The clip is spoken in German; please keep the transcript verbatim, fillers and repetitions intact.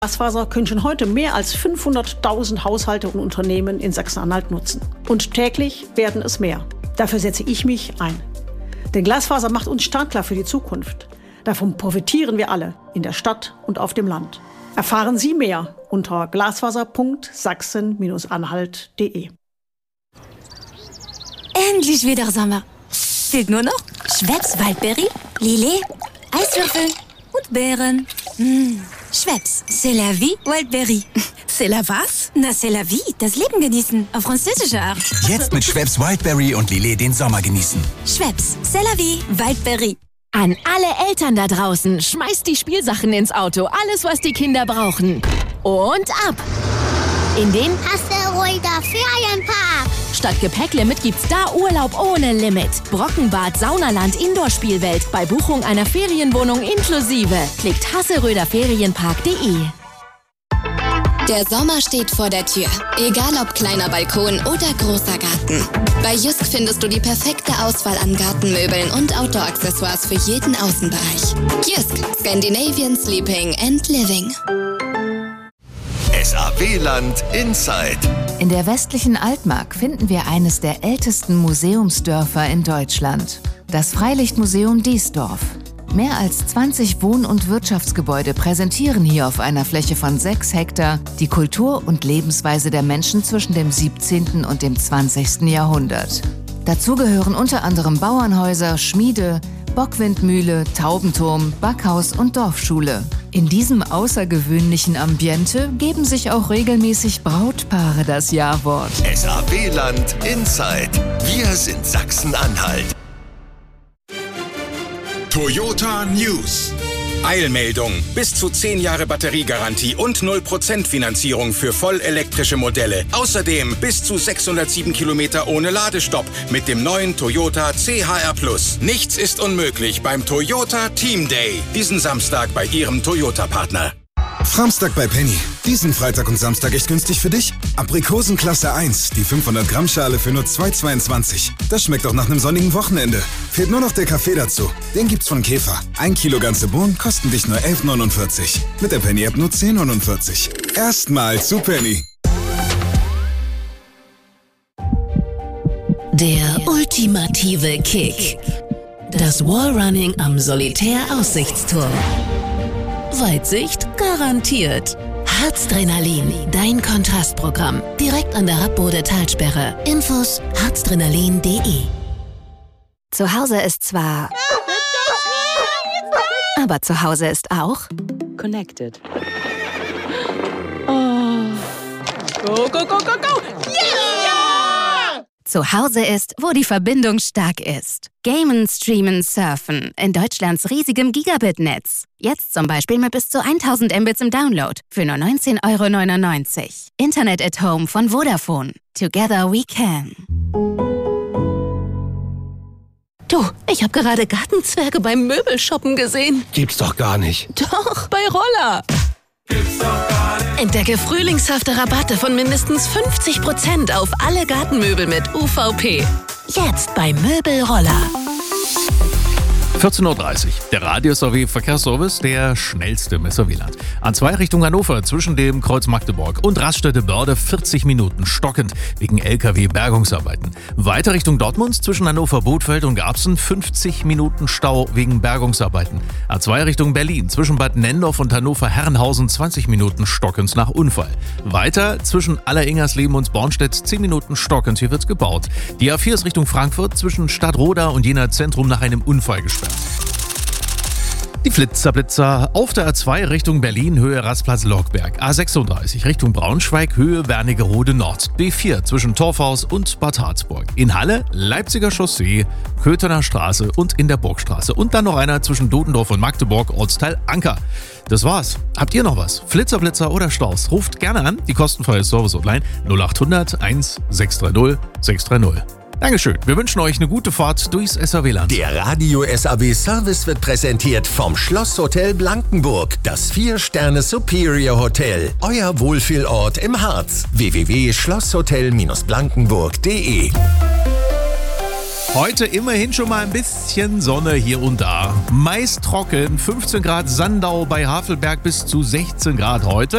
Glasfaser können schon heute mehr als fünfhunderttausend Haushalte und Unternehmen in Sachsen-Anhalt nutzen. Und täglich werden es mehr. Dafür setze ich mich ein. Denn Glasfaser macht uns startklar für die Zukunft. Davon profitieren wir alle, in der Stadt und auf dem Land. Erfahren Sie mehr unter glasfaser punkt sachsen Bindestrich anhalt punkt de. Endlich wieder Sommer. Fehlt nur noch Schweppes Waldberry, Lillet, Eiswürfel und Beeren. Mmh. Schweppes, c'est la vie, Wildberry. C'est la was? Na, c'est la vie, das Leben genießen, auf französische Art. Jetzt mit Schweppes Wildberry und Lillet den Sommer genießen. Schweppes, c'est la vie, Wildberry. An alle Eltern da draußen, schmeißt die Spielsachen ins Auto, alles, was die Kinder brauchen. Und ab! In den Asteroider Ferienpark. Statt Gepäcklimit gibt's da Urlaub ohne Limit. Brockenbad, Saunaland, Indoor-Spielwelt. Bei Buchung einer Ferienwohnung inklusive. Klickt hasseröder ferienpark punkt de. Der Sommer steht vor der Tür. Egal ob kleiner Balkon oder großer Garten. Bei Jysk findest du die perfekte Auswahl an Gartenmöbeln und Outdoor-Accessoires für jeden Außenbereich. Jysk, Scandinavian Sleeping and Living. S A W-Land Inside. In der westlichen Altmark finden wir eines der ältesten Museumsdörfer in Deutschland. Das Freilichtmuseum Diesdorf. Mehr als zwanzig Wohn- und Wirtschaftsgebäude präsentieren hier auf einer Fläche von sechs Hektar die Kultur und Lebensweise der Menschen zwischen dem siebzehnten und dem zwanzigsten Jahrhundert. Dazu gehören unter anderem Bauernhäuser, Schmiede, Bockwindmühle, Taubenturm, Backhaus und Dorfschule. In diesem außergewöhnlichen Ambiente geben sich auch regelmäßig Brautpaare das Ja-Wort. S A W-Land Inside. Wir sind Sachsen-Anhalt. Toyota News. Eilmeldung. Bis zu zehn Jahre Batteriegarantie und null Prozent Finanzierung für vollelektrische Modelle. Außerdem bis zu sechshundertsieben Kilometer ohne Ladestopp mit dem neuen Toyota C H R Plus. Nichts ist unmöglich beim Toyota Team Day. Diesen Samstag bei Ihrem Toyota-Partner. Framstag bei Penny. Diesen Freitag und Samstag echt günstig für dich. Aprikosen Klasse eins, die fünfhundert Gramm Schale für nur zwei Euro zweiundzwanzig. Das schmeckt auch nach einem sonnigen Wochenende. Fehlt nur noch der Kaffee dazu. Den gibt's von Käfer. Ein Kilo ganze Bohnen kosten dich nur elf Euro neunundvierzig. Mit der Penny-App nur zehn Euro neunundvierzig. Erstmal zu Penny. Der ultimative Kick. Das Wallrunning am Solitär-Aussichtsturm. Weitsicht garantiert. Harzdrenalin, dein Kontrastprogramm. Direkt an der Radbode-Talsperre. Infos harzdrenalin punkt de. Zu Hause ist zwar... Aber zu Hause ist auch... Connected. Oh. Go, go, go, go, go! Yeah! Zu Hause ist, wo die Verbindung stark ist. Gamen, Streamen, Surfen in Deutschlands riesigem Gigabit-Netz. Jetzt zum Beispiel mit bis zu tausend Mbits im Download für nur neunzehn Euro neunundneunzig. Internet at Home von Vodafone. Together we can. Du, ich habe gerade Gartenzwerge beim Möbelshoppen gesehen. Gibt's doch gar nicht. Doch, bei Roller. Gibt's doch gar nicht. Entdecke frühlingshafte Rabatte von mindestens fünfzig Prozent auf alle Gartenmöbel mit U V P. Jetzt bei Möbelroller. vierzehn Uhr dreißig. Der Radius A W Verkehrsservice, der schnellste im S A W-Land. A zwei Richtung Hannover zwischen dem Kreuz Magdeburg und Raststätte-Börde vierzig Minuten stockend wegen L K W-Bergungsarbeiten. Weiter Richtung Dortmund zwischen Hannover-Bothfeld und Garbsen fünfzig Minuten Stau wegen Bergungsarbeiten. A zwei Richtung Berlin zwischen Bad Nendorf und Hannover-Herrenhausen zwanzig Minuten stockend nach Unfall. Weiter zwischen Alleringersleben und Bornstedt zehn Minuten stockend, hier wird's gebaut. Die A vier ist Richtung Frankfurt zwischen Stadtroda und Jena Zentrum nach einem Unfall gesperrt. Die Flitzerblitzer auf der A zwei Richtung Berlin, Höhe Rastplatz-Lockberg. A sechsunddreißig Richtung Braunschweig, Höhe Wernigerode Nord. B vier zwischen Torfhaus und Bad Harzburg. In Halle, Leipziger Chaussee, Köthener Straße und in der Burgstraße. Und dann noch einer zwischen Dodendorf und Magdeburg, Ortsteil Anker. Das war's. Habt ihr noch was? Flitzerblitzer oder Staus? Ruft gerne an, die kostenfreie Service-Hotline null acht hundert eins sechs drei null sechs drei null. Dankeschön. Wir wünschen euch eine gute Fahrt durchs S A W-Land. Der Radio S A W-Service wird präsentiert vom Schlosshotel Blankenburg. Das vier Sterne Superior Hotel. Euer Wohlfühlort im Harz. w w w punkt schlosshotel Bindestrich blankenburg punkt de Heute immerhin schon mal ein bisschen Sonne hier und da. Meist trocken, fünfzehn Grad Sandau bei Havelberg bis zu sechzehn Grad heute.